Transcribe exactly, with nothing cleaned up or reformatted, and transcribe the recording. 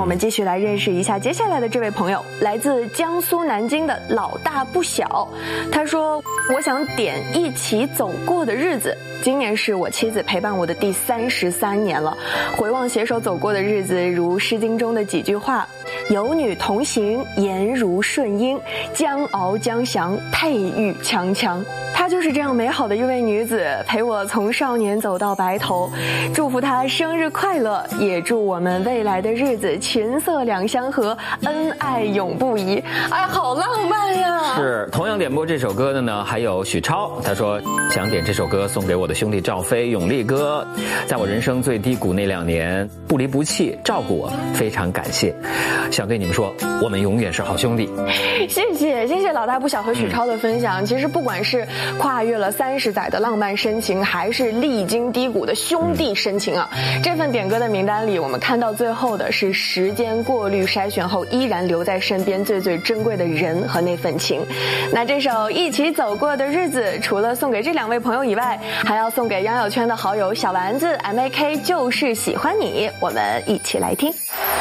我们继续来认识一下接下来的这位朋友，来自江苏南京的老大不小。他说，我想点一起走过的日子，今年是我妻子陪伴我的第三十三年了。回望携手走过的日子，如诗经中的几句话，有女同行，颜如顺英，将翱将翔，佩玉锵锵。她就是这样美好的一位女子，陪我从少年走到白头。祝福她生日快乐，也祝我们未来的日子琴瑟两相和，恩爱永不移。哎，好浪漫呀！ 是，同样点播这首歌的呢，还有许超，他说想点这首歌送给我的兄弟赵飞、永利哥，在我人生最低谷那两年不离不弃照顾我，非常感谢。想对你们说，我们永远是好兄弟。 谢谢谢谢老大不小和许超的分享。嗯、其实不管是跨越了三十载的浪漫深情，还是历经低谷的兄弟深情啊，嗯、这份点歌的名单里，我们看到最后的是时间过滤筛选后依然留在身边最最珍贵的人和那份情。那这首《一起走过的日子》，除了送给这两位朋友以外，还要送给杨友圈的好友小丸子 M A K 就是喜欢你，我们一起来听。